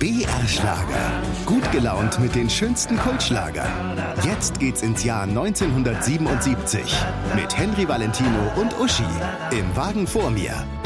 BR Schlager. Gut gelaunt mit den schönsten Kultschlagern. Jetzt geht's ins Jahr 1977 mit Henry Valentino und Uschi im Wagen vor mir.